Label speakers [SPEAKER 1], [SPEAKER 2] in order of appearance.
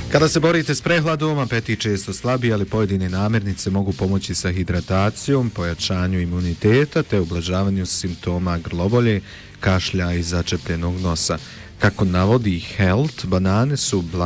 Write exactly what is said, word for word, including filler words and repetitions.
[SPEAKER 1] Kada se borite s prehladom, apetit često slabi, ali pojedine namirnice mogu pomoći sa hidratacijom, pojačanju imuniteta te ublažavanju simptoma grlobolje, kašlja i začepljenog nosa. Kako navodi Health, banane su